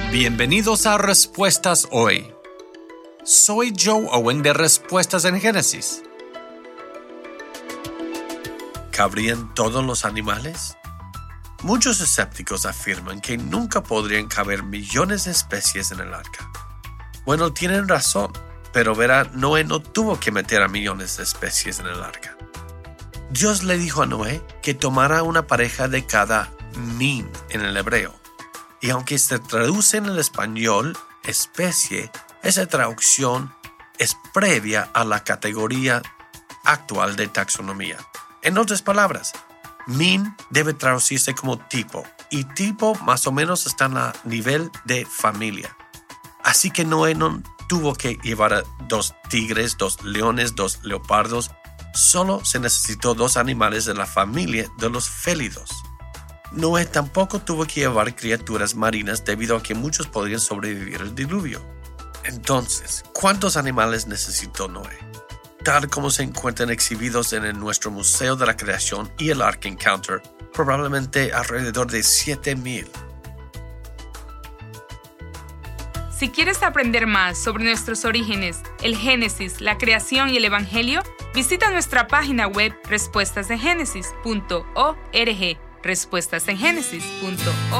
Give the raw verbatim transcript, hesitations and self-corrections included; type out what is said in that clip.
Bienvenidos a Respuestas Hoy. Soy Joe Owen de Respuestas en Génesis. ¿Cabrían todos los animales? Muchos escépticos afirman que nunca podrían caber millones de especies en el arca. Bueno, tienen razón, pero verá, Noé no tuvo que meter a millones de especies en el arca. Dios le dijo a Noé que tomara una pareja de cada min en el hebreo. Y aunque se traduce en el español especie, esa traducción es previa a la categoría actual de taxonomía. En otras palabras, min debe traducirse como tipo, y tipo más o menos está a nivel de familia. Así que Noé no tuvo que llevar a dos tigres, dos leones, dos leopardos. Solo se necesitó dos animales de la familia de los félidos. Noé tampoco tuvo que llevar criaturas marinas debido a que muchos podrían sobrevivir al diluvio. Entonces, ¿cuántos animales necesitó Noé? Tal como se encuentran exhibidos en el nuestro Museo de la Creación y el Ark Encounter, probablemente alrededor de siete mil. Si quieres aprender más sobre nuestros orígenes, el Génesis, la creación y el Evangelio, visita nuestra página web respuestas en génesis punto org. respuestas en génesis punto org